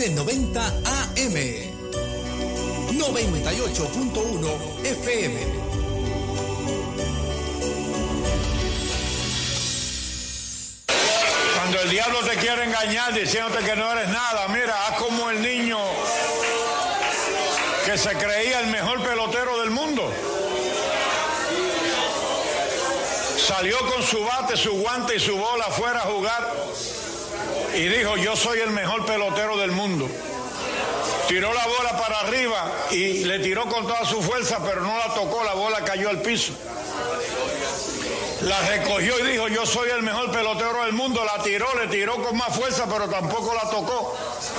1390 AM, 98.1 FM. Cuando el diablo te quiere engañar diciéndote que no eres nada, mira, haz como el niño que se creía el mejor pelotero del mundo. Salió con su bate, su guante y su bola afuera a jugar y dijo: yo soy el mejor pelotero del mundo. Tiró la bola para arriba y le tiró con toda su fuerza, pero no la tocó, la bola cayó al piso. La recogió y dijo: yo soy el mejor pelotero del mundo. La tiró, le tiró con más fuerza, pero tampoco la tocó.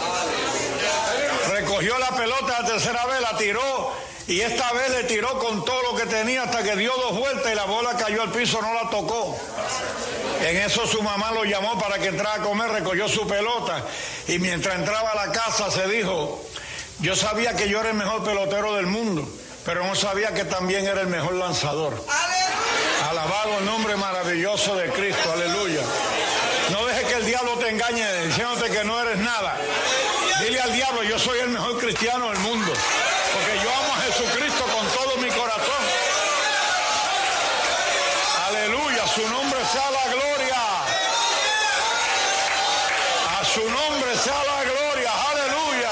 Recogió la pelota la tercera vez, la tiró y esta vez le tiró con todo lo que tenía hasta que dio 2 vueltas y la bola cayó al piso, no la tocó. En eso su mamá lo llamó para que entrara a comer, recogió su pelota y mientras entraba a la casa se dijo: yo sabía que yo era el mejor pelotero del mundo, pero no sabía que también era el mejor lanzador. Alabado el nombre maravilloso de Cristo, aleluya. No dejes que el diablo te engañe diciéndote que no eres nada. Dile al diablo: yo soy el mejor cristiano del mundo, porque yo amo a Jesucristo con todo mi corazón. Aleluya, su nombre sea la gloria. A su nombre sea la gloria, aleluya.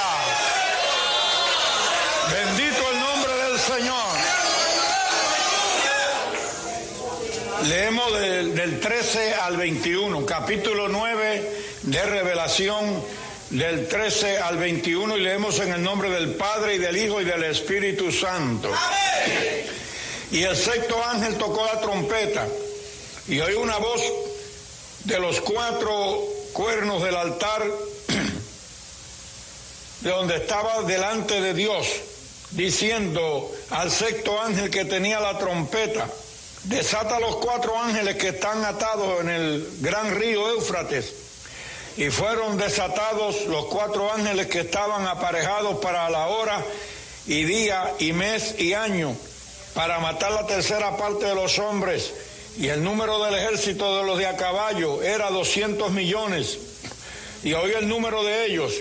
Bendito el nombre del Señor. Leemos del 13 al 21, capítulo 9 de Revelación, del 13 al 21, y leemos en el nombre del Padre y del Hijo y del Espíritu Santo. ¡Amén! Y el sexto ángel tocó la trompeta y oí una voz de los 4 cuernos del altar de donde estaba delante de Dios, diciendo al sexto ángel que tenía la trompeta: desata los 4 ángeles que están atados en el gran río Éufrates. Y fueron desatados los 4 ángeles que estaban aparejados para la hora y día y mes y año, para matar la tercera parte de los hombres. Y el número del ejército de los de a caballo era 200 millones. Y oí el número de ellos.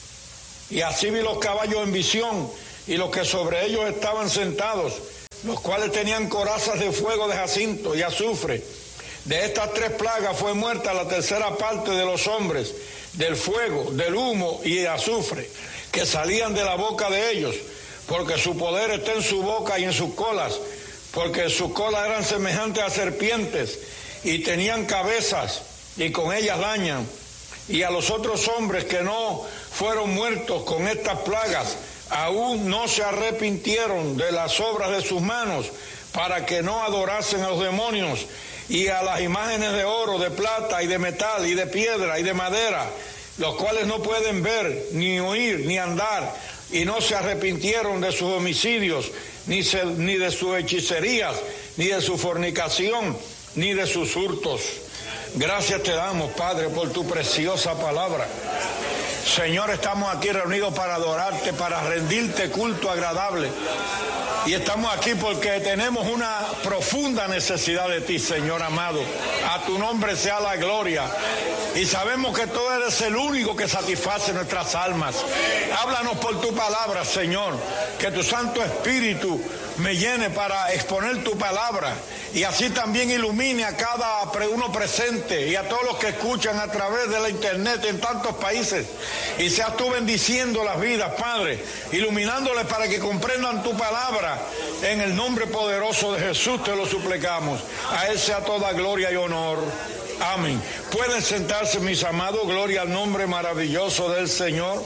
Y así vi los caballos en visión y los que sobre ellos estaban sentados, los cuales tenían corazas de fuego de jacinto y azufre. De estas 3 plagas fue muerta la tercera parte de los hombres, del fuego, del humo y de azufre, que salían de la boca de ellos, porque su poder está en su boca y en sus colas, porque sus colas eran semejantes a serpientes, y tenían cabezas, y con ellas dañan. Y a los otros hombres que no fueron muertos con estas plagas, aún no se arrepintieron de las obras de sus manos, para que no adorasen a los demonios y a las imágenes de oro, de plata y de metal y de piedra y de madera, los cuales no pueden ver, ni oír, ni andar, y no se arrepintieron de sus homicidios, ni de sus hechicerías, ni de su fornicación, ni de sus hurtos. Gracias te damos, Padre, por tu preciosa palabra. Señor, estamos aquí reunidos para adorarte, para rendirte culto agradable. Y estamos aquí porque tenemos una profunda necesidad de ti, Señor amado. A tu nombre sea la gloria. Y sabemos que tú eres el único que satisface nuestras almas. Háblanos por tu palabra, Señor. Que tu Santo Espíritu me llene para exponer tu palabra. Y así también ilumine a cada uno presente y a todos los que escuchan a través de la internet en tantos países. Y seas tú bendiciendo las vidas, Padre, iluminándoles para que comprendan tu palabra. En el nombre poderoso de Jesús te lo suplicamos. A Él sea toda gloria y honor. Amén. Pueden sentarse, mis amados. Gloria al nombre maravilloso del Señor.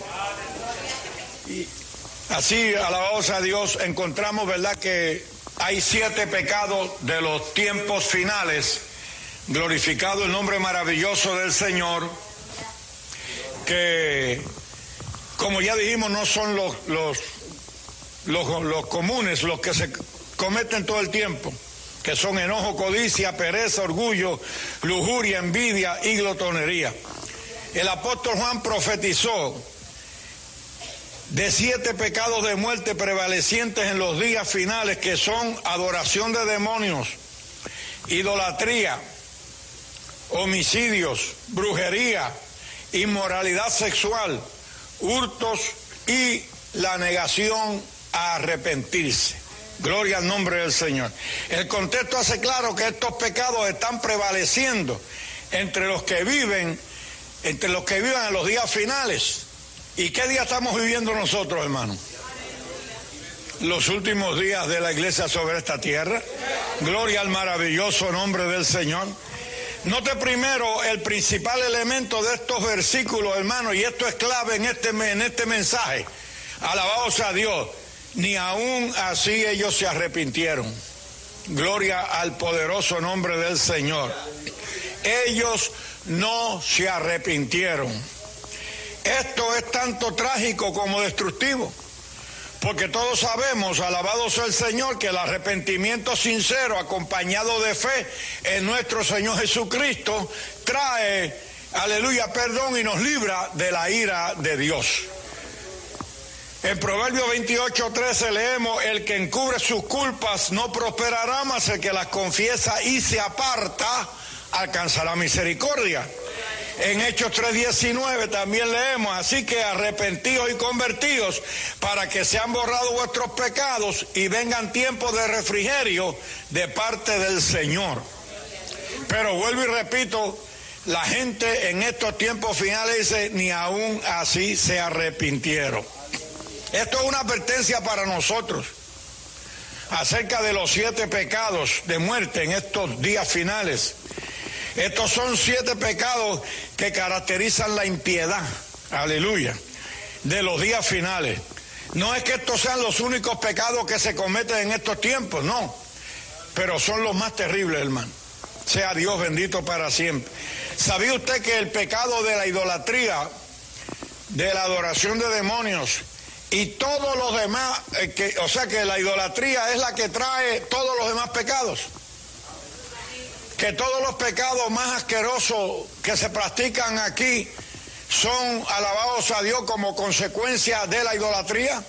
Y así, alabados a Dios, encontramos, ¿verdad?, que hay 7 pecados de los tiempos finales. Glorificado el nombre maravilloso del Señor, que, como ya dijimos, no son los comunes, los que se cometen todo el tiempo, que son enojo, codicia, pereza, orgullo, lujuria, envidia y glotonería. El apóstol Juan profetizó de 7 pecados de muerte prevalecientes en los días finales, que son adoración de demonios, idolatría, homicidios, brujería, inmoralidad sexual, hurtos y la negación a arrepentirse. Gloria al nombre del Señor. El contexto hace claro que estos pecados están prevaleciendo entre los que viven en los días finales. ¿Y qué día estamos viviendo nosotros, hermanos? Los últimos días de la iglesia sobre esta tierra. Gloria al maravilloso nombre del Señor. Note primero el principal elemento de estos versículos, hermanos, y esto es clave en este mensaje. Alabado sea Dios. Ni aún así ellos se arrepintieron. Gloria al poderoso nombre del Señor. Ellos no se arrepintieron. Esto es tanto trágico como destructivo, porque todos sabemos, alabado sea el Señor, que el arrepentimiento sincero acompañado de fe en nuestro Señor Jesucristo trae, aleluya, perdón y nos libra de la ira de Dios. En Proverbios 28:13 leemos: el que encubre sus culpas no prosperará, mas el que las confiesa y se aparta alcanzará misericordia. En Hechos 3:19 también leemos: así que arrepentidos y convertidos para que sean borrados vuestros pecados y vengan tiempos de refrigerio de parte del Señor. Pero vuelvo y repito, la gente en estos tiempos finales dice: ni aún así se arrepintieron. Esto es una advertencia para nosotros acerca de los 7 pecados de muerte en estos días finales. Estos son 7 pecados que caracterizan la impiedad, aleluya, de los días finales. No es que estos sean los únicos pecados que se cometen en estos tiempos, no, pero son los más terribles, hermano. Sea Dios bendito para siempre. ¿Sabía usted que el pecado de la idolatría, de la adoración de demonios y todos los demás, que la idolatría es la que trae todos los demás pecados? Que todos los pecados más asquerosos que se practican aquí son alabados a Dios como consecuencia de la idolatría.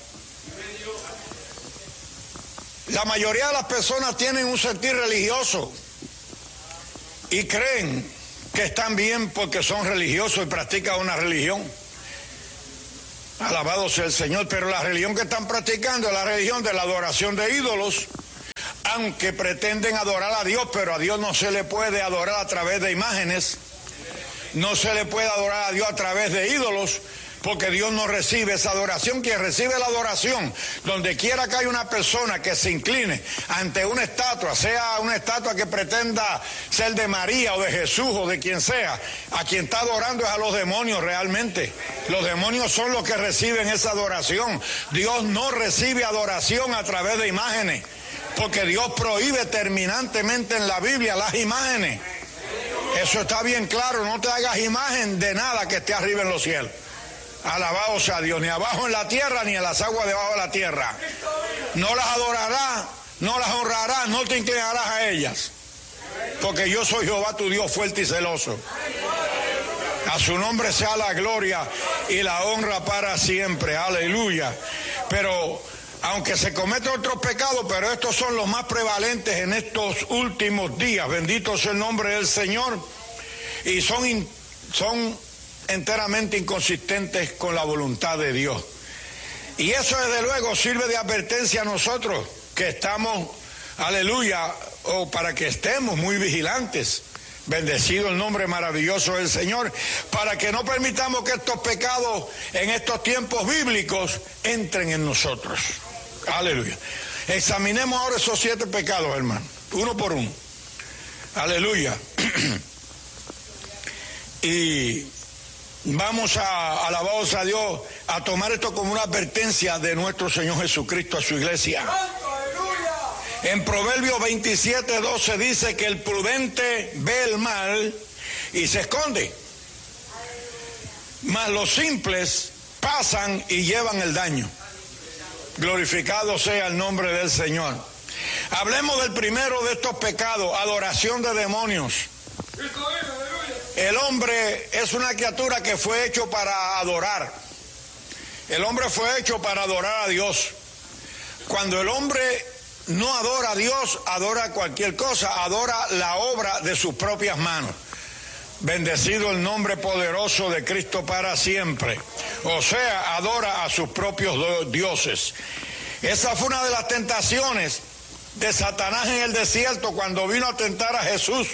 La mayoría de las personas tienen un sentir religioso y creen que están bien porque son religiosos y practican una religión. Alabado sea el Señor, pero la religión que están practicando es la religión de la adoración de ídolos. Aunque pretenden adorar a Dios, pero a Dios no se le puede adorar a través de imágenes, no se le puede adorar a Dios a través de ídolos, porque Dios no recibe esa adoración. Quien recibe la adoración, donde quiera que haya una persona que se incline ante una estatua, sea una estatua que pretenda ser de María o de Jesús o de quien sea, a quien está adorando es a los demonios realmente. Los demonios son los que reciben esa adoración. Dios no recibe adoración a través de imágenes, porque Dios prohíbe terminantemente en la Biblia las imágenes. Eso está bien claro, no te hagas imagen de nada que esté arriba en los cielos. Alabado sea Dios, ni abajo en la tierra, ni en las aguas debajo de la tierra. No las adorarás, no las honrarás, no te inclinarás a ellas, porque yo soy Jehová tu Dios fuerte y celoso. A su nombre sea la gloria y la honra para siempre, aleluya. Pero aunque se cometen otros pecados, pero estos son los más prevalentes en estos últimos días. Bendito sea el nombre del Señor. Y son enteramente inconsistentes con la voluntad de Dios. Y eso desde luego sirve de advertencia a nosotros que estamos, aleluya, o para que estemos muy vigilantes. Bendecido el nombre maravilloso del Señor, para que no permitamos que estos pecados en estos tiempos bíblicos entren en nosotros. Aleluya. Examinemos ahora esos 7 pecados, hermano, uno por uno. Aleluya. Y vamos a, alabados a Dios, a tomar esto como una advertencia de nuestro Señor Jesucristo a su iglesia. En Proverbios 27:12 dice que el prudente ve el mal y se esconde, mas los simples pasan y llevan el daño. Glorificado sea el nombre del Señor. Hablemos del primero de estos pecados, adoración de demonios. El hombre es una criatura que fue hecho para adorar. El hombre fue hecho para adorar a Dios. Cuando el hombre no adora a Dios, adora cualquier cosa, adora la obra de sus propias manos. Bendecido el nombre poderoso de Cristo para siempre. O sea, adora a sus propios dioses. Esa fue una de las tentaciones de Satanás en el desierto cuando vino a tentar a Jesús.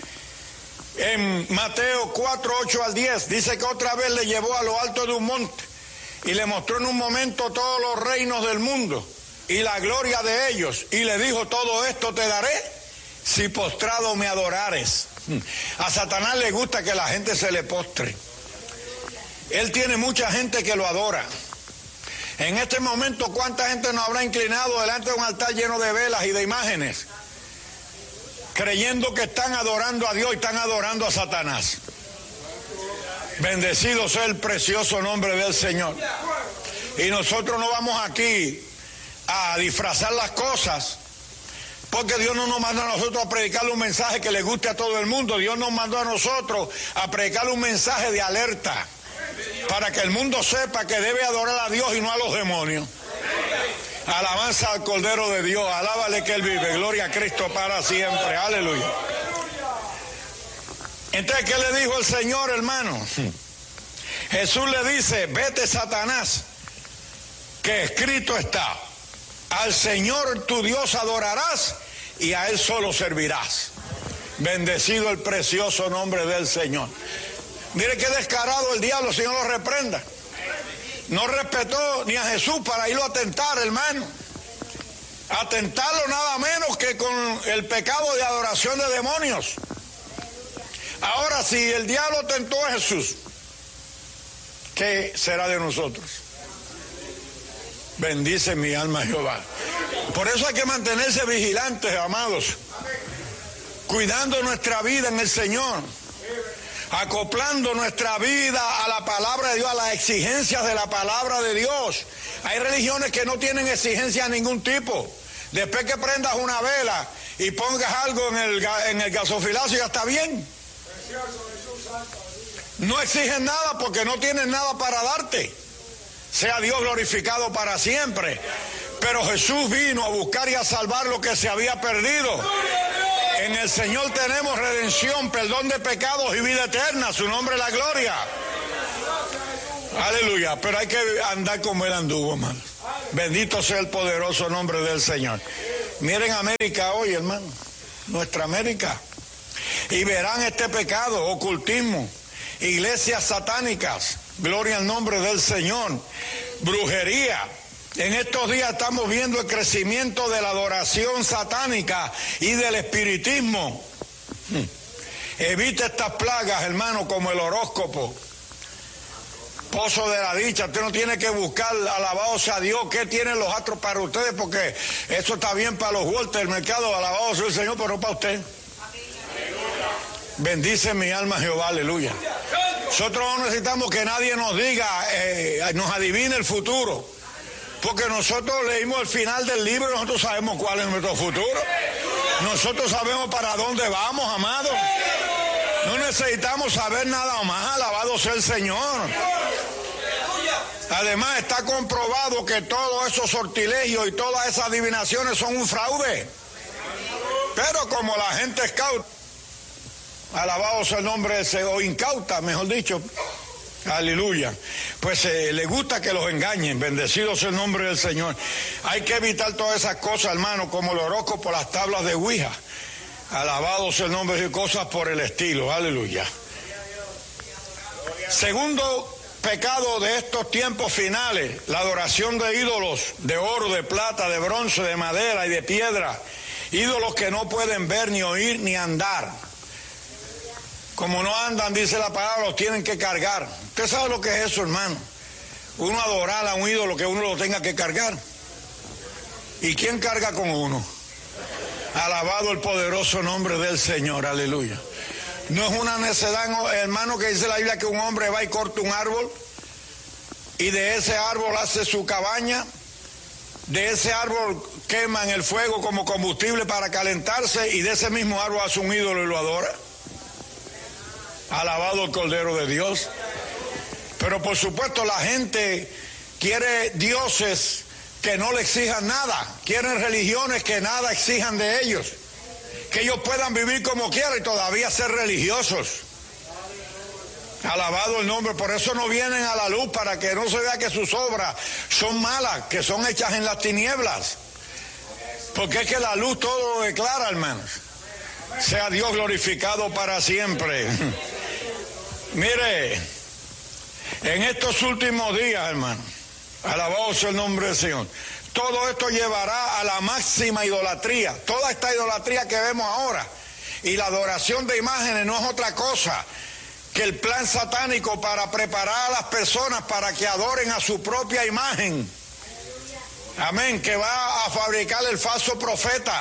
En Mateo 4, 8 al 10, dice que otra vez le llevó a lo alto de un monte y le mostró en un momento todos los reinos del mundo y la gloria de ellos. Y le dijo, todo esto te daré si postrado me adorares. A Satanás le gusta que la gente se le postre. Él tiene mucha gente que lo adora. En este momento, ¿cuánta gente nos habrá inclinado delante de un altar lleno de velas y de imágenes? Creyendo que están adorando a Dios y están adorando a Satanás. Bendecido sea el precioso nombre del Señor. Y nosotros no vamos aquí a disfrazar las cosas, porque Dios no nos mandó a nosotros a predicarle un mensaje que le guste a todo el mundo. Dios nos mandó a nosotros a predicarle un mensaje de alerta, para que el mundo sepa que debe adorar a Dios y no a los demonios. Alabanza al Cordero de Dios, alábale que Él vive, gloria a Cristo para siempre, aleluya. Entonces, ¿qué le dijo el Señor, hermano? Jesús le dice, vete Satanás, que escrito está, al Señor tu Dios adorarás y a Él solo servirás. Bendecido el precioso nombre del Señor. Mire qué descarado el diablo, Señor lo reprenda. No respetó ni a Jesús para irlo a tentar, hermano. A tentarlo nada menos que con el pecado de adoración de demonios. Ahora, si el diablo tentó a Jesús, ¿qué será de nosotros? Bendice mi alma Jehová. Por eso hay que mantenerse vigilantes, amados. Cuidando nuestra vida en el Señor. Acoplando nuestra vida a la palabra de Dios, a las exigencias de la palabra de Dios. Hay religiones que no tienen exigencias de ningún tipo. Después que prendas una vela y pongas algo en el gasofilazo, ya está bien. No exigen nada porque no tienen nada para darte. Sea Dios glorificado para siempre. Pero Jesús vino a buscar y a salvar lo que se había perdido. En el Señor tenemos redención, perdón de pecados y vida eterna. Su nombre es la gloria. Aleluya. Pero hay que andar como Él anduvo, hermano. Bendito sea el poderoso nombre del Señor. Miren América hoy, hermano. Nuestra América. Y verán este pecado, ocultismo, iglesias satánicas. Gloria al nombre del Señor. Brujería. En estos días estamos viendo el crecimiento de la adoración satánica y del espiritismo. Evite estas plagas, hermano, como el horóscopo. Pozo de la dicha. Usted no tiene que buscar, alabado sea Dios, qué tienen los astros para ustedes, porque eso está bien para los vueltos del mercado, alabado sea el Señor, pero no para usted. Bendice mi alma Jehová, aleluya. Nosotros no necesitamos que nadie nos diga, nos adivine el futuro. Porque nosotros leímos el final del libro y nosotros sabemos cuál es nuestro futuro. Nosotros sabemos para dónde vamos, amados. No necesitamos saber nada más, alabado sea el Señor. Además está comprobado que todos esos sortilegios y todas esas adivinaciones son un fraude. Pero como la gente es cauta, alabado sea el nombre de o incauta, mejor dicho, aleluya, pues le gusta que los engañen. Bendecido sea el nombre del Señor. Hay que evitar todas esas cosas, hermano, como el horóscopo, las tablas de Ouija. Alabado sea el nombre de cosas por el estilo, aleluya. Segundo pecado de estos tiempos finales, la adoración de ídolos de oro, de plata, de bronce, de madera y de piedra. Ídolos que no pueden ver, ni oír, ni andar. Como no andan, dice la palabra, los tienen que cargar. ¿Usted sabe lo que es eso, hermano? Uno adorar a un ídolo que uno lo tenga que cargar. ¿Y quién carga con uno? Alabado el poderoso nombre del Señor, aleluya. No es una necedad, hermano, que dice la Biblia que un hombre va y corta un árbol y de ese árbol hace su cabaña, de ese árbol quema en el fuego como combustible para calentarse y de ese mismo árbol hace un ídolo y lo adora. Alabado el Cordero de Dios. Pero por supuesto la gente quiere dioses que no le exijan nada. Quieren religiones que nada exijan de ellos. Que ellos puedan vivir como quieran y todavía ser religiosos. Alabado el nombre. Por eso no vienen a la luz, para que no se vea que sus obras son malas, que son hechas en las tinieblas. Porque es que la luz todo lo declara, hermanos. Sea Dios glorificado para siempre. Mire, en estos últimos días, hermano, alabado sea el nombre del Señor, todo esto llevará a la máxima idolatría. Toda esta idolatría que vemos ahora y la adoración de imágenes no es otra cosa que el plan satánico para preparar a las personas para que adoren a su propia imagen. Amén, que va a fabricar el falso profeta.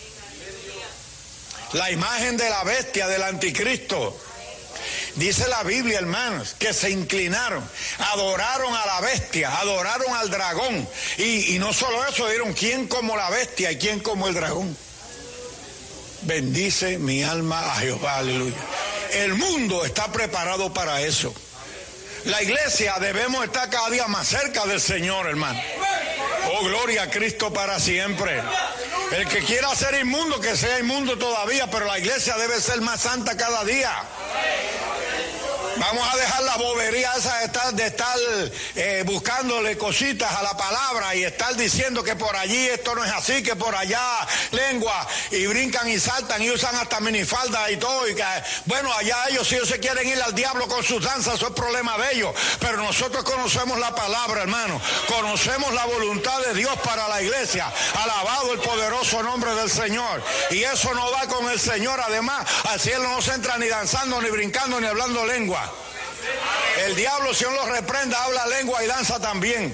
La imagen de la bestia, del anticristo. Dice la Biblia, hermanos, que se inclinaron, adoraron a la bestia, adoraron al dragón. Y no solo eso, dijeron, ¿quién como la bestia y quién como el dragón? Bendice mi alma a Jehová, aleluya. El mundo está preparado para eso. La iglesia debemos estar cada día más cerca del Señor, hermano. Oh, gloria a Cristo para siempre. El que quiera ser inmundo, que sea inmundo todavía, pero la iglesia debe ser más santa cada día. Vamos a dejar la bobería esa de estar buscándole cositas a la palabra y estar diciendo que por allí esto no es así, que por allá lengua, y brincan y saltan y usan hasta minifalda y todo. Y que, bueno, allá ellos, si ellos se quieren ir al diablo con sus danzas, eso es problema de ellos. Pero nosotros conocemos la palabra, hermano. Conocemos la voluntad de Dios para la iglesia. Alabado el poderoso nombre del Señor. Y eso no va con el Señor. Además, al cielo no se entra ni danzando, ni brincando, ni hablando lengua. El diablo, si Dios lo reprenda, habla lengua y danza también.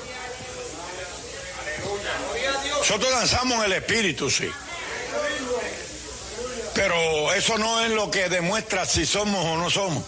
Nosotros danzamos en el espíritu, sí. Pero eso no es lo que demuestra si somos o no somos.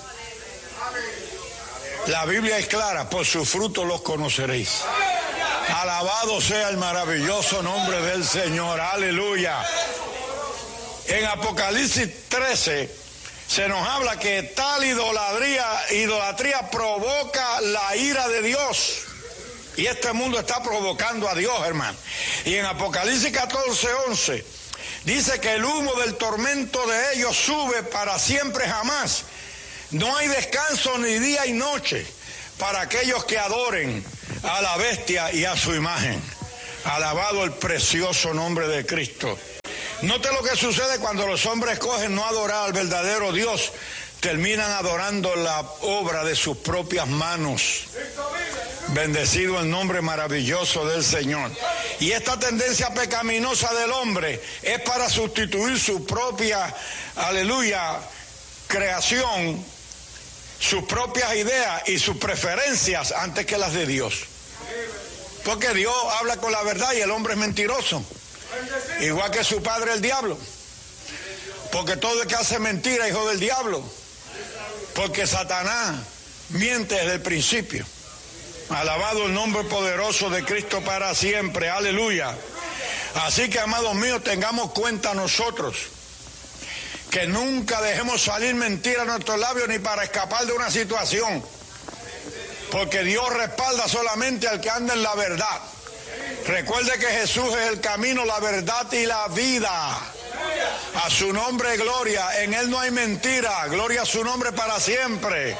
La Biblia es clara, por sus frutos los conoceréis. Alabado sea el maravilloso nombre del Señor, aleluya. En Apocalipsis 13 se nos habla que tal idolatría provoca la ira de Dios. Y este mundo está provocando a Dios, hermano. Y en Apocalipsis 14:11 dice que el humo del tormento de ellos sube para siempre jamás. No hay descanso ni día y noche para aquellos que adoren a la bestia y a su imagen. Alabado el precioso nombre de Cristo. Note lo que sucede cuando los hombres cogen no adorar al verdadero Dios, terminan adorando la obra de sus propias manos. Bendecido el nombre maravilloso del Señor. Y esta tendencia pecaminosa del hombre es para sustituir su propia, aleluya, creación, sus propias ideas y sus preferencias antes que las de Dios. Porque Dios habla con la verdad y el hombre es mentiroso. Igual que su padre el diablo. Porque todo el que hace mentira es hijo del diablo. Porque Satanás miente desde el principio. Alabado el nombre poderoso de Cristo para siempre, aleluya. Así que, amados míos, tengamos cuenta nosotros que nunca dejemos salir mentira a nuestros labios ni para escapar de una situación. Porque Dios respalda solamente al que anda en la verdad. Recuerde que Jesús es el camino, la verdad y la vida. A su nombre gloria, en Él no hay mentira, gloria a su nombre para siempre.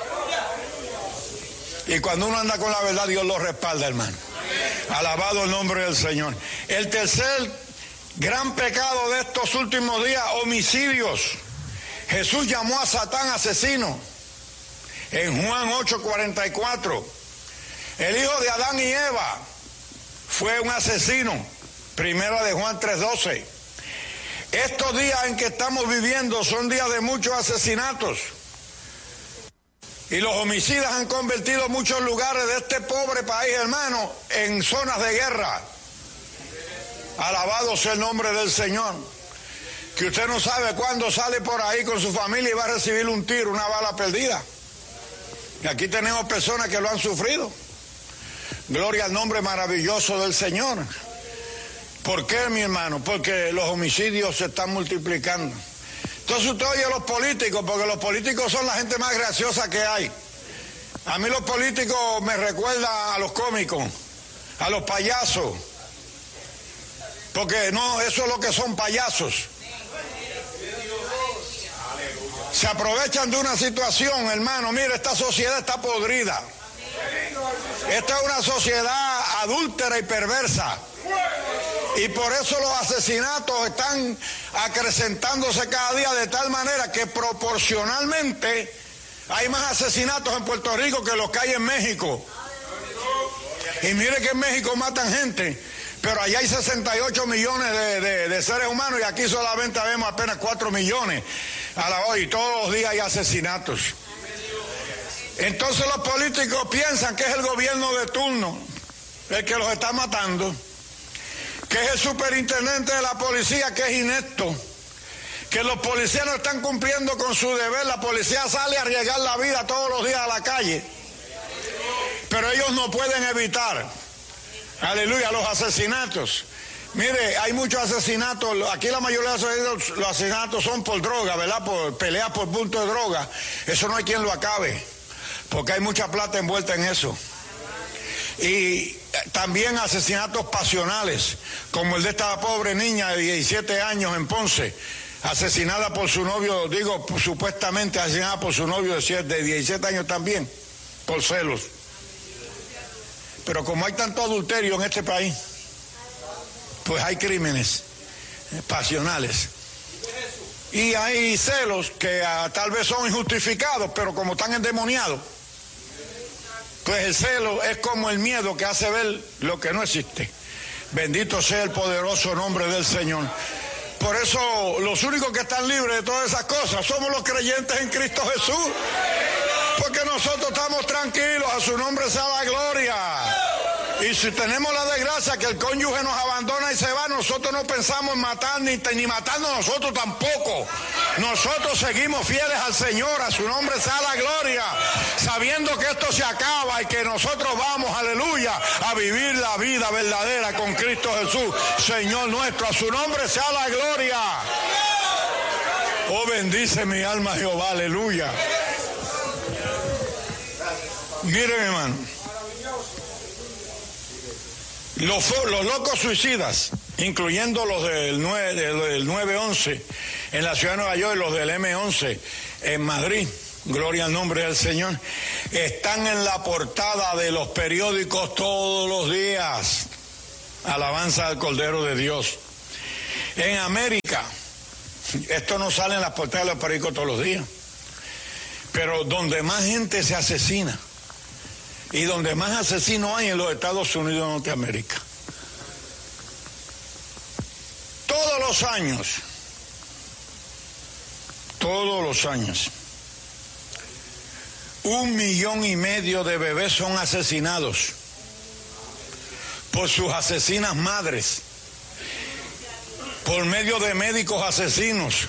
Y cuando uno anda con la verdad, Dios lo respalda, hermano. Alabado el nombre del Señor. El tercer gran pecado de estos últimos días, homicidios. Jesús llamó a Satán asesino. En Juan 8:44. El hijo de Adán y Eva fue un asesino. Primera de Juan 3:12. Estos días en que estamos viviendo son días de muchos asesinatos. Y los homicidas han convertido muchos lugares de este pobre país, hermano, en zonas de guerra. Alabado sea el nombre del Señor. Que usted no sabe cuándo sale por ahí con su familia y va a recibir un tiro, una bala perdida. Y aquí tenemos personas que lo han sufrido. Gloria al nombre maravilloso del Señor. ¿Por qué, mi hermano? Porque los homicidios se están multiplicando. Entonces usted oye a los políticos, porque los políticos son la gente más graciosa que hay. A mí los políticos me recuerdan a los cómicos, a los payasos. Porque no, eso es lo que son payasos. Se aprovechan de una situación, hermano. Mire, esta sociedad está podrida. Esta es una sociedad adúltera y perversa. Y por eso los asesinatos están acrecentándose cada día de tal manera que proporcionalmente hay más asesinatos en Puerto Rico que los que hay en México. Y mire que en México matan gente, pero allá hay 68 millones de seres humanos y aquí solamente vemos apenas 4 millones a la hora y todos los días hay asesinatos. Entonces los políticos piensan que es el gobierno de turno el que los está matando, que es el superintendente de la policía que es inepto, que los policías no están cumpliendo con su deber. La policía sale a arriesgar la vida todos los días a la calle, pero ellos no pueden evitar, aleluya, los asesinatos. Mire, hay muchos asesinatos, aquí la mayoría de los asesinatos son por droga, ¿verdad? Por peleas por punto de droga. Eso no hay quien lo acabe, porque hay mucha plata envuelta en eso. Y también asesinatos pasionales, como el de esta pobre niña de 17 años en Ponce, asesinada por su novio, digo, supuestamente asesinada por su novio de 17 años también, por celos. Pero como hay tanto adulterio en este país, pues hay crímenes pasionales. Y hay celos que tal vez son injustificados, pero como están endemoniados, pues el celo es como el miedo que hace ver lo que no existe. Bendito sea el poderoso nombre del Señor. Por eso los únicos que están libres de todas esas cosas somos los creyentes en Cristo Jesús. Porque nosotros estamos tranquilos, a su nombre sea la gloria. Y si tenemos la desgracia que el cónyuge nos abandona y se va, nosotros no pensamos en matar ni matarnos nosotros tampoco. Nosotros seguimos fieles al Señor, a su nombre sea la gloria, sabiendo que esto se acaba y que nosotros vamos, aleluya, a vivir la vida verdadera con Cristo Jesús, Señor nuestro, a su nombre sea la gloria. Oh, bendice mi alma Jehová, aleluya. Miren, hermano, los locos suicidas, incluyendo los del 9-11 en la ciudad de Nueva York y los del M11 en Madrid, gloria al nombre del Señor, están en la portada de los periódicos todos los días. Alabanza al Cordero de Dios. En América, esto no sale en las portadas de los periódicos todos los días, pero donde más gente se asesina y donde más asesinos hay en los Estados Unidos de Norteamérica. Todos los años, 1,5 millones de bebés son asesinados por sus asesinas madres, por medio de médicos asesinos,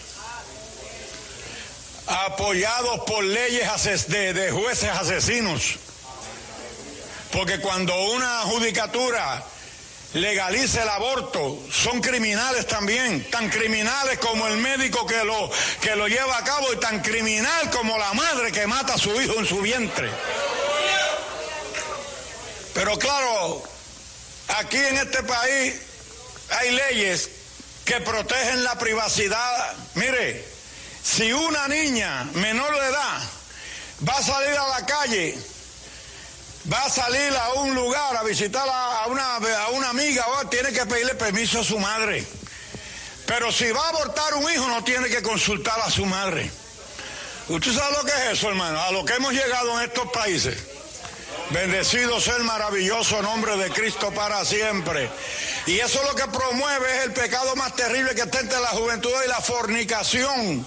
apoyados por leyes de jueces asesinos. Porque cuando una judicatura legaliza el aborto, son criminales también, tan criminales como el médico que lo lleva a cabo y tan criminal como la madre que mata a su hijo en su vientre. Pero claro, aquí en este país hay leyes que protegen la privacidad. Mire, si una niña menor de edad va a salir a la calle, va a salir a un lugar a visitar a una amiga, tiene que pedirle permiso a su madre. Pero si va a abortar un hijo, no tiene que consultar a su madre. ¿Usted sabe lo que es eso, hermano? A lo que hemos llegado en estos países. Bendecido sea el maravilloso nombre de Cristo para siempre. Y eso lo que promueve es el pecado más terrible que está entre la juventud y la fornicación.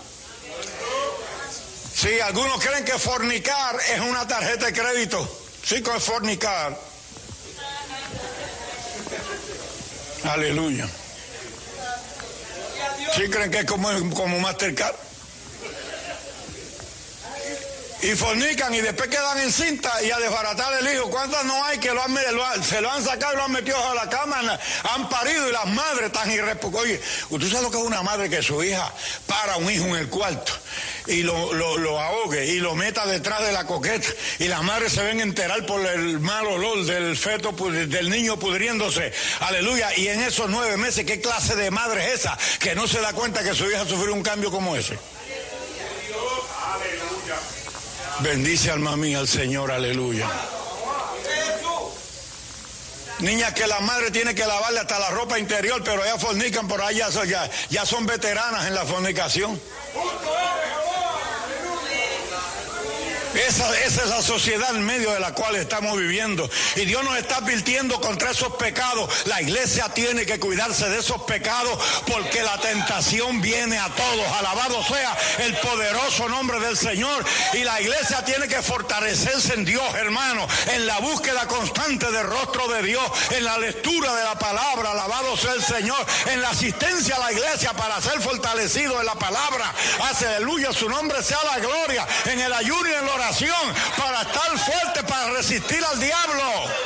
Sí, algunos creen que fornicar es una tarjeta de crédito. Sí, con fornicar. Aleluya. ¿Sí creen que es como Mastercard? Y fornican y después quedan en cinta y a desbaratar el hijo. ¿Cuántas no hay que se lo han sacado y lo han metido a la cama? Han parido y las madres tan irresponsables. Oye, ¿usted sabe lo que es una madre que su hija para a un hijo en el cuarto y lo ahogue y lo meta detrás de la coqueta y las madres se ven enterar por el mal olor del feto, del niño pudriéndose? Aleluya. Y en esos 9 meses, ¿qué clase de madre es esa que no se da cuenta que su hija sufrió un cambio como ese? Bendice, alma mía, al Señor, aleluya. Niñas que la madre tiene que lavarle hasta la ropa interior, pero ellas fornican por ahí, ya son veteranas en la fornicación. Esa es la sociedad en medio de la cual estamos viviendo. Y Dios nos está advirtiendo contra esos pecados. La iglesia tiene que cuidarse de esos pecados porque la tentación viene a todos. Alabado sea el poderoso nombre del Señor. Y la iglesia tiene que fortalecerse en Dios, hermano, en la búsqueda constante del rostro de Dios, en la lectura de la palabra. Alabado sea el Señor, en la asistencia a la iglesia para ser fortalecido en la palabra. Aleluya, su nombre sea la gloria. En el ayuno y en la oración, para estar fuerte, para resistir al diablo.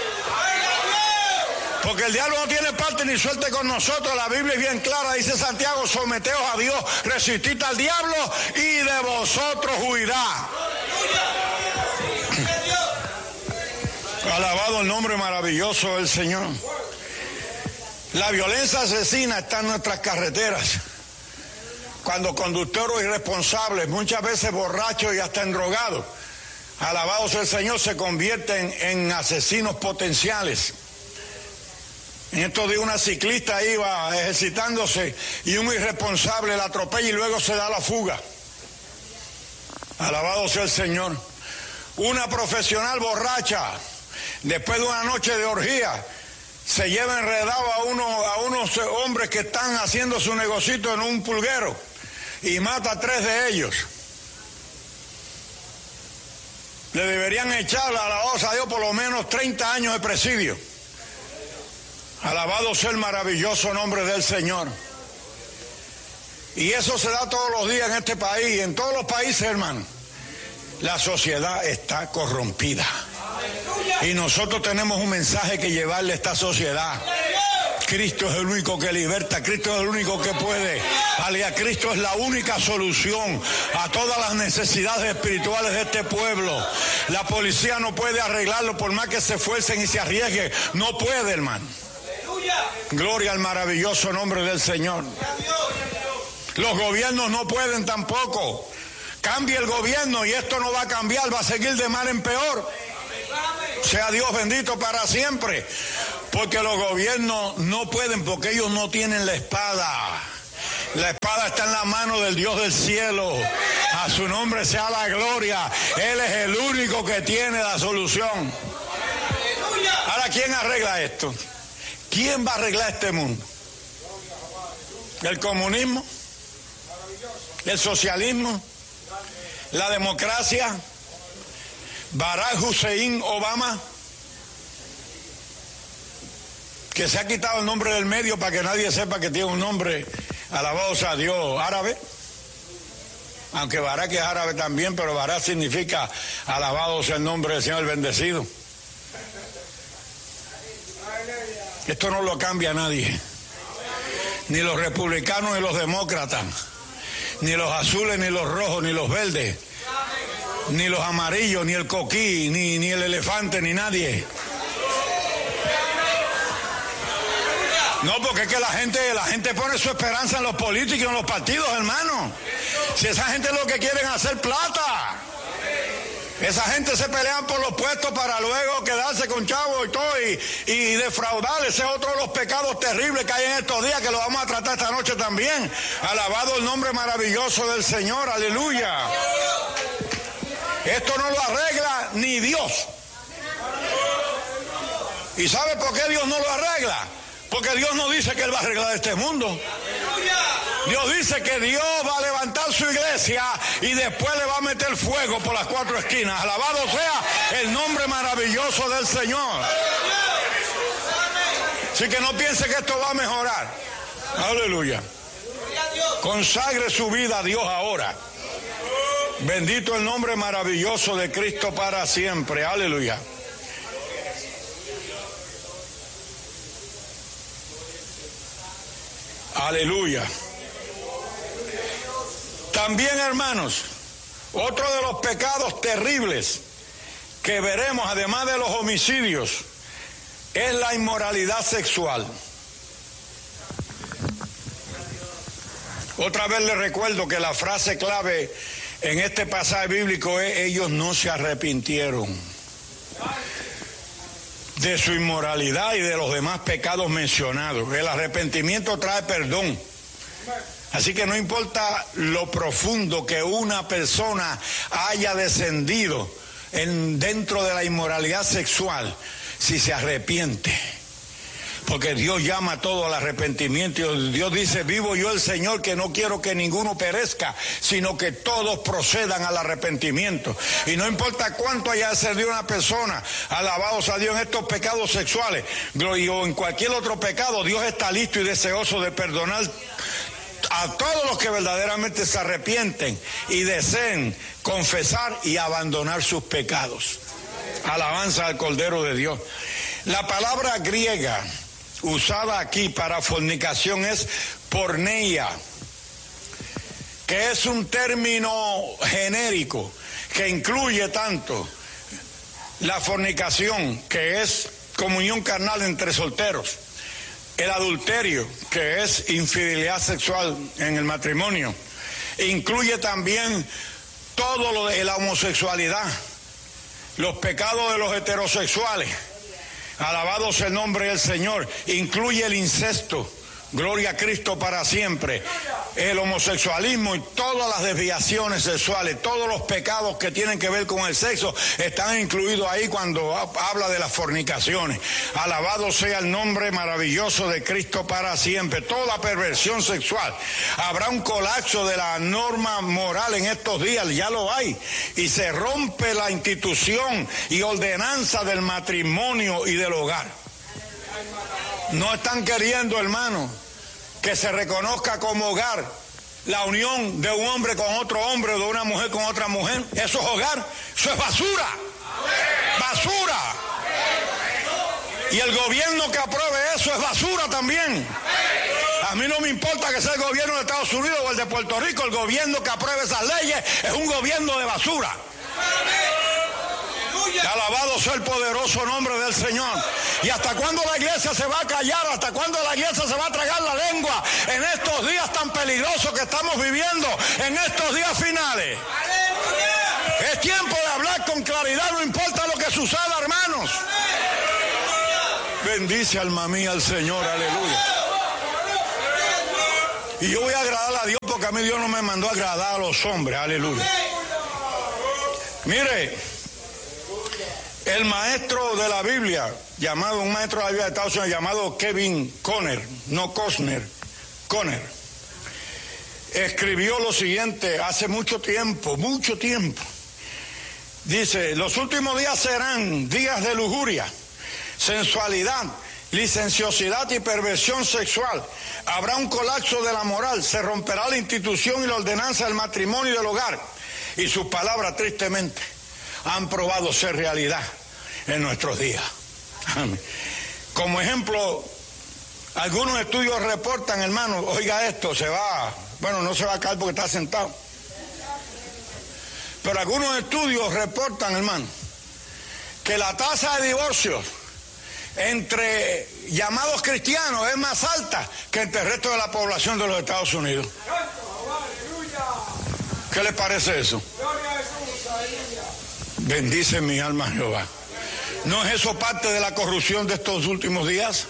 Porque el diablo no tiene parte ni suerte con nosotros. La Biblia es bien clara, dice Santiago: someteos a Dios, resistid al diablo y de vosotros huirá. Alabado el nombre maravilloso del Señor. La violencia asesina está en nuestras carreteras. Cuando conductores irresponsables, muchas veces borrachos y hasta endrogados, alabado sea el Señor, se convierten en asesinos potenciales. En estos días una ciclista iba ejercitándose y un irresponsable la atropella y luego se da la fuga. Alabado sea el Señor. Una profesional borracha, después de una noche de orgía, se lleva enredado a unos hombres que están haciendo su negocito en un pulguero y mata a 3 de ellos. Le deberían echar, alabados a Dios, por lo menos 30 años de presidio. Alabado sea el maravilloso nombre del Señor. Y eso se da todos los días en este país, en todos los países, hermano. La sociedad está corrompida. Y nosotros tenemos un mensaje que llevarle a esta sociedad. Cristo es el único que liberta, Cristo es el único que puede. Aleluya, Cristo es la única solución a todas las necesidades espirituales de este pueblo. La policía no puede arreglarlo por más que se esfuercen y se arriesguen. No puede, hermano. Gloria al maravilloso nombre del Señor. Los gobiernos no pueden tampoco. Cambie el gobierno y esto no va a cambiar, va a seguir de mal en peor. Sea Dios bendito para siempre. Porque los gobiernos no pueden, porque ellos no tienen la espada. La espada está en la mano del Dios del cielo. A su nombre sea la gloria. Él es el único que tiene la solución. Ahora, ¿quién arregla esto? ¿Quién va a arreglar este mundo? ¿El comunismo? ¿El socialismo? ¿La democracia? ¿Barack Hussein Obama? Que se ha quitado el nombre del medio para que nadie sepa que tiene un nombre, alabado sea Dios, árabe. Aunque Barack es árabe también, pero Barack significa alabado sea el nombre del Señor, el bendecido. Esto no lo cambia nadie. Ni los republicanos ni los demócratas. Ni los azules, ni los rojos, ni los verdes. Ni los amarillos, ni el coquí, ni el elefante, ni nadie. No, porque es que la gente pone su esperanza en los políticos y en los partidos, hermano. Si esa gente lo que quieren es hacer plata. Esa gente se pelean por los puestos para luego quedarse con chavos y todo y defraudar. Ese es otro de los pecados terribles que hay en estos días, que lo vamos a tratar esta noche también. Alabado el nombre maravilloso del Señor, aleluya. Esto no lo arregla ni Dios. ¿Y sabe por qué Dios no lo arregla? Porque Dios no dice que Él va a arreglar este mundo. Dios dice que Dios va a levantar su iglesia y después le va a meter fuego por las 4 esquinas. Alabado sea el nombre maravilloso del Señor. Así que no piense que esto va a mejorar. Aleluya. Consagre su vida a Dios ahora. Bendito el nombre maravilloso de Cristo para siempre. Aleluya. Aleluya. También, hermanos, otro de los pecados terribles que veremos, además de los homicidios, es la inmoralidad sexual. Otra vez les recuerdo que la frase clave en este pasaje bíblico es: ellos no se arrepintieron de su inmoralidad y de los demás pecados mencionados. El arrepentimiento trae perdón. Así que no importa lo profundo que una persona haya descendido dentro de la inmoralidad sexual, si se arrepiente, porque Dios llama a todo al arrepentimiento. Dios dice: vivo yo el Señor, que no quiero que ninguno perezca, sino que todos procedan al arrepentimiento. Y no importa cuánto haya descendido una persona, alabados a Dios, en estos pecados sexuales o en cualquier otro pecado, Dios está listo y deseoso de perdonar a todos los que verdaderamente se arrepienten y deseen confesar y abandonar sus pecados. Alabanza al Cordero de Dios. La palabra griega usada aquí para fornicación es porneia, que es un término genérico que incluye tanto la fornicación, que es comunión carnal entre solteros, el adulterio, que es infidelidad sexual en el matrimonio, incluye también todo lo de la homosexualidad, los pecados de los heterosexuales, alabado sea el nombre del Señor, incluye el incesto, gloria a Cristo para siempre, el homosexualismo y todas las desviaciones sexuales, todos los pecados que tienen que ver con el sexo están incluidos ahí cuando habla de las fornicaciones. Alabado sea el nombre maravilloso de Cristo para siempre. Toda perversión sexual. Habrá un colapso de la norma moral en estos días, ya lo hay, y se rompe la institución y ordenanza del matrimonio y del hogar. No están queriendo, hermano, que se reconozca como hogar la unión de un hombre con otro hombre o de una mujer con otra mujer. Eso es hogar, eso es basura. Basura. Y el gobierno que apruebe eso es basura también. A mí no me importa que sea el gobierno de Estados Unidos o el de Puerto Rico, el gobierno que apruebe esas leyes es un gobierno de basura. Alabado sea el poderoso nombre del Señor. ¿Y hasta cuándo la iglesia se va a callar? ¿Hasta cuándo la iglesia se va a tragar la lengua en estos días tan peligrosos que estamos viviendo, en estos días finales? Es tiempo de hablar con claridad, no importa lo que suceda, hermanos. Bendice, alma mía, al Señor, aleluya. Y yo voy a agradar a Dios, porque a mí Dios no me mandó a agradar a los hombres, aleluya. Mire, el maestro de la Biblia, un maestro de la Biblia de Estados Unidos llamado Kevin Conner, no Costner, Conner, escribió lo siguiente hace mucho tiempo. Dice: los últimos días serán días de lujuria, sensualidad, licenciosidad y perversión sexual. Habrá un colapso de la moral, se romperá la institución y la ordenanza del matrimonio y del hogar. Y sus palabras, tristemente, han probado ser realidad en nuestros días. Como ejemplo, algunos estudios reportan, hermano, oiga esto, no se va a caer porque está sentado, pero algunos estudios reportan, hermano, que la tasa de divorcios entre llamados cristianos es más alta que entre el resto de la población de los Estados Unidos. ¿Qué les parece eso? Bendice mi alma, Jehová. ¿No es eso parte de la corrupción de estos últimos días?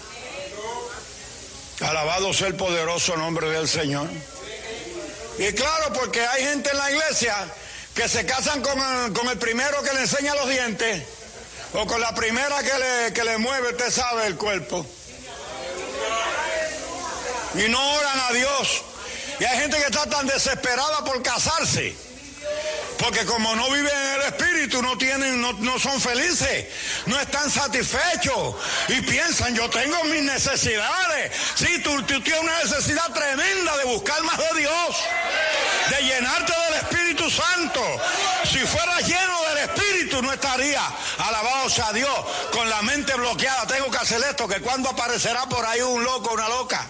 Alabado sea el poderoso nombre del Señor. Y claro, porque hay gente en la iglesia que se casan con el primero que le enseña los dientes, o con la primera que le mueve, usted sabe, el cuerpo. Y no oran a Dios. Y hay gente que está tan desesperada por casarse, porque como no viven en el Espíritu, no son felices, no están satisfechos y piensan: yo tengo mis necesidades. Sí, tú tienes una necesidad tremenda de buscar más de Dios, de llenarte del Espíritu Santo. Si fueras lleno del Espíritu, no estaría, alabado sea Dios, con la mente bloqueada. Tengo que hacer esto, que cuando aparecerá por ahí un loco, una loca.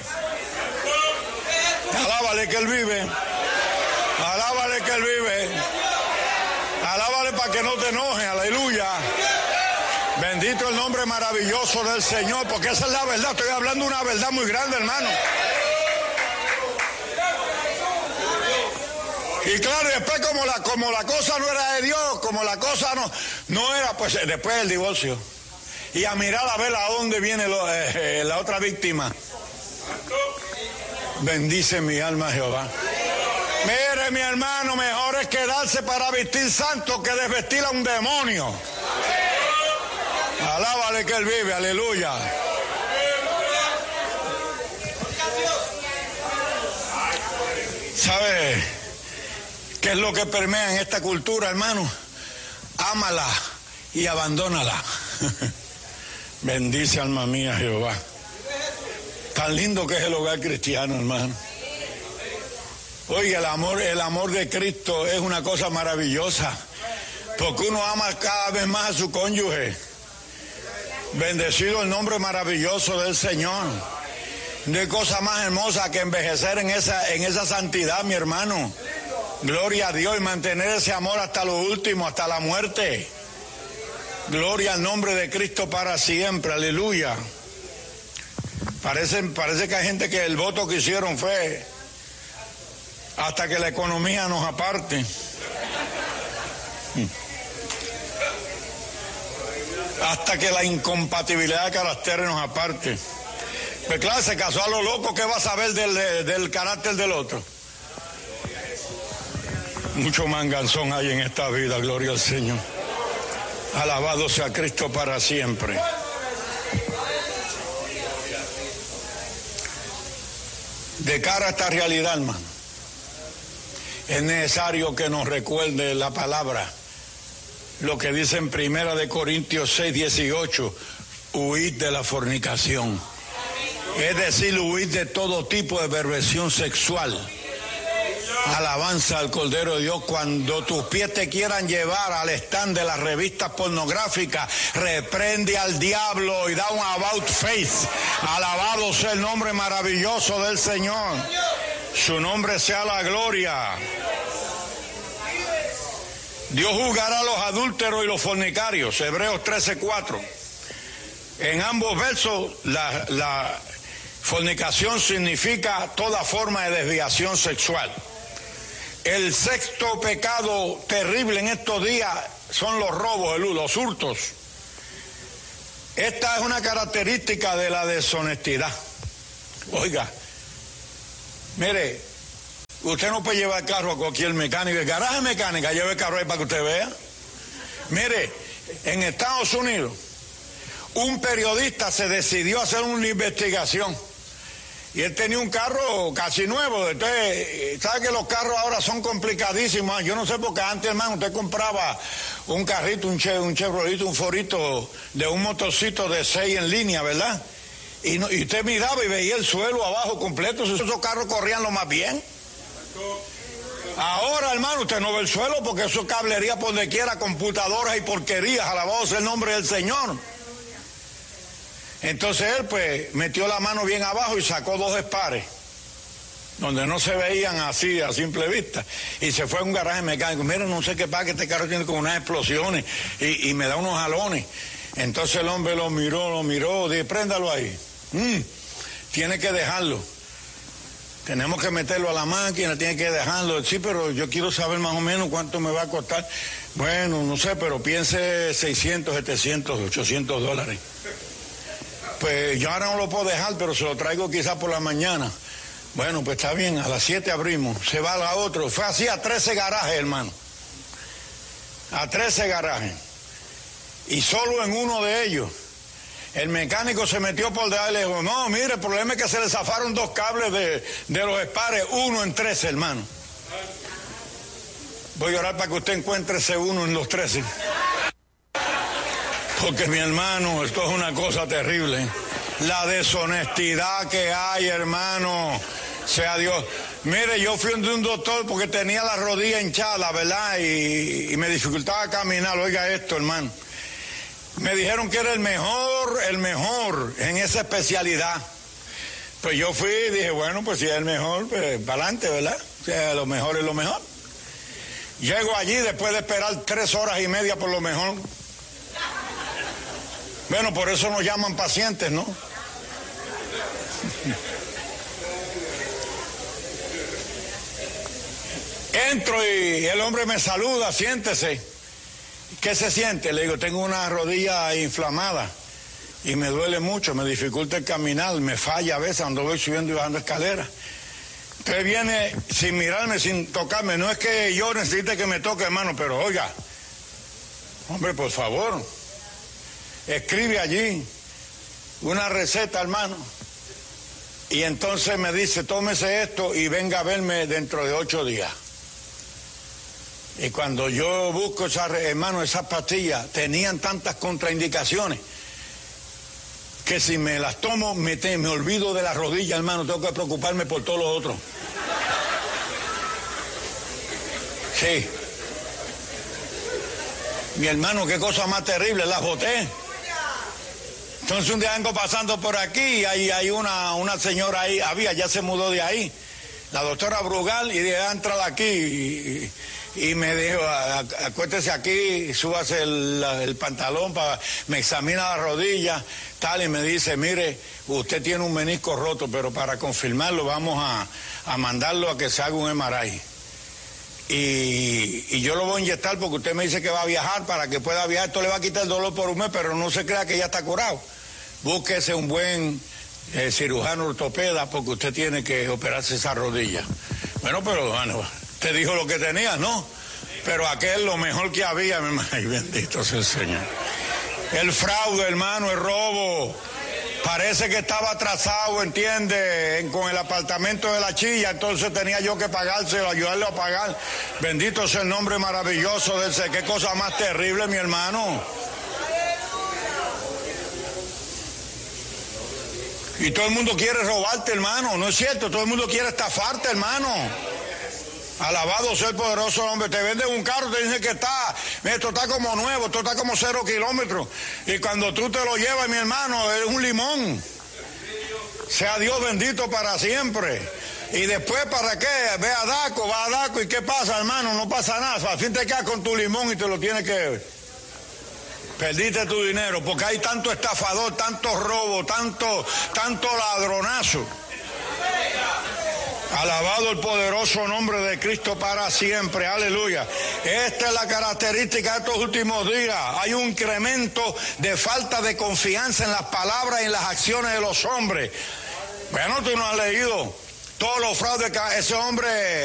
Alábale que Él vive. Alábale que Él vive. Alábale para que no te enoje, aleluya. Bendito el nombre maravilloso del Señor, porque esa es la verdad. Estoy hablando una verdad muy grande, hermano. Y claro, después como la cosa no era de Dios, como la cosa no era, pues después del divorcio. Y a mirar a ver a dónde viene la otra víctima. Bendice mi alma Jehová. Mire, mi hermano, mejor es quedarse para vestir santo que desvestir a un demonio. Alábale que él vive, aleluya. ¿Sabe qué es lo que permea en esta cultura, hermano? Ámala y abandónala. Bendice alma mía Jehová. Tan lindo que es el hogar cristiano, hermano. Oiga, el amor de Cristo es una cosa maravillosa, porque uno ama cada vez más a su cónyuge. Bendecido el nombre maravilloso del Señor. No hay cosa más hermosa que envejecer en esa santidad, mi hermano. Gloria a Dios, y mantener ese amor hasta lo último, hasta la muerte. Gloria al nombre de Cristo para siempre, aleluya. Parece que hay gente que el voto que hicieron fue hasta que la economía nos aparte. Hasta que la incompatibilidad de caracteres nos aparte. Pues claro, se casó a lo loco, ¿qué va a saber del carácter del otro? Mucho manganzón hay en esta vida, gloria al Señor. Alabado sea Cristo para siempre. De cara a esta realidad, hermano, es necesario que nos recuerde la palabra, lo que dice en 1 Corintios 6:18, huid de la fornicación. Es decir, huid de todo tipo de perversión sexual. Alabanza al Cordero de Dios. Cuando tus pies te quieran llevar al stand de las revistas pornográficas, reprende al diablo y da un about face. Alabado sea el nombre maravilloso del Señor. Su nombre sea la gloria. Dios juzgará a los adúlteros y los fornicarios. Hebreos 13:4. En ambos versos la fornicación significa toda forma de desviación sexual. El sexto pecado terrible en estos días son los robos, los hurtos. Esta es una característica de la deshonestidad. Oiga, mire, usted no puede llevar el carro a cualquier mecánico. El garaje mecánica, lleve el carro ahí para que usted vea. Mire, en Estados Unidos, un periodista se decidió a hacer una investigación. Y él tenía un carro casi nuevo. Entonces, ¿sabe que los carros ahora son complicadísimos? Yo no sé, porque antes, hermano, usted compraba un carrito, un Chevrolet, un Forito de un motorcito de 6 en línea, ¿verdad? Y usted miraba y veía el suelo abajo completo. Esos carros corrían lo más bien. Ahora, hermano, usted no ve el suelo porque eso es cablería por donde quiera, computadoras y porquerías. Alabado sea el nombre del Señor. Entonces él pues metió la mano bien abajo y sacó 2 espares donde no se veían así a simple vista, y se fue a un garaje mecánico. Mira, no sé qué pasa, que este carro tiene como unas explosiones y me da unos jalones. Entonces el hombre lo miró, dije, préndalo ahí. Tiene que dejarlo, tenemos que meterlo a la máquina, tiene que dejarlo. Sí, pero yo quiero saber más o menos cuánto me va a costar. Bueno, no sé, pero piense 600, 700, 800 dólares. Pues yo ahora no lo puedo dejar, pero se lo traigo quizás por la mañana. Bueno, pues está bien, a las 7 abrimos, se va a la otra. Fue así a 13 garajes, hermano. A 13 garajes. Y solo en uno de ellos, el mecánico se metió por debajo y le dijo, no, mire, el problema es que se le zafaron 2 cables de los espares, 1 en 13, hermano. Voy a orar para que usted encuentre ese 1 en los 13. Porque, mi hermano, esto es una cosa terrible. La deshonestidad que hay, hermano, sea Dios. Mire, yo fui de un doctor porque tenía la rodilla hinchada, ¿verdad? Y me dificultaba caminar. Oiga esto, hermano. Me dijeron que era el mejor en esa especialidad. Pues yo fui y dije, bueno, pues si es el mejor, pues para adelante, ¿verdad? O sea, lo mejor es lo mejor. Llego allí después de esperar 3 horas y media por lo mejor. Bueno, por eso nos llaman pacientes, ¿no? Entro y el hombre me saluda, siéntese. ¿Qué se siente? Le digo, tengo una rodilla inflamada y me duele mucho, me dificulta el caminar, me falla a veces cuando voy subiendo y bajando escaleras. Entonces viene sin mirarme, sin tocarme. No es que yo necesite que me toque, hermano, pero oiga, hombre, por favor, escribe allí una receta, hermano. Y entonces me dice, tómese esto y venga a verme dentro de 8 días. Y cuando yo busco, hermano, esas pastillas tenían tantas contraindicaciones que si me las tomo me olvido de la rodilla, hermano, tengo que preocuparme por todos los otros. Sí. Mi hermano, qué cosa más terrible, las boté. Entonces un día vengo pasando por aquí y hay una señora ahí, ya se mudó de ahí, la doctora Brugal, y de entrar aquí y me dijo, acuéstese aquí, súbase el pantalón, me examina la rodilla, tal, y me dice, mire, usted tiene un menisco roto, pero para confirmarlo vamos a mandarlo a que se haga un MRI. Y yo lo voy a inyectar porque usted me dice que va a viajar, para que pueda viajar, esto le va a quitar el dolor por un mes, pero no se crea que ya está curado. Búsquese un buen cirujano ortopeda porque usted tiene que operarse esa rodilla. Bueno, pero bueno, te dijo lo que tenía, ¿no? Pero aquel lo mejor que había, mi hermano. Ay, bendito sea el Señor. El fraude, hermano, el robo. Parece que estaba atrasado, ¿entiende? Con el apartamento de la chilla, entonces tenía yo que pagárselo, ayudarle a pagar. Bendito sea el nombre maravilloso de ese. Qué cosa más terrible, mi hermano. Y todo el mundo quiere robarte, hermano, ¿no es cierto? Todo el mundo quiere estafarte, hermano. Alabado sea el poderoso hombre. Te venden un carro, te dicen que esto está como nuevo, esto está como 0 kilómetros. Y cuando tú te lo llevas, mi hermano, es un limón. Sea Dios bendito para siempre. Y después, ¿para qué? Ve a Daco, va a Daco. ¿Y qué pasa, hermano? No pasa nada. Al fin te quedas con tu limón y te lo tienes que... Perdiste tu dinero porque hay tanto estafador, tanto robo, tanto ladronazo. Alabado el poderoso nombre de Cristo para siempre, aleluya. Esta es la característica de estos últimos días. Hay un incremento de falta de confianza en las palabras y en las acciones de los hombres. Bueno, tú no has leído todos los fraudes que ese hombre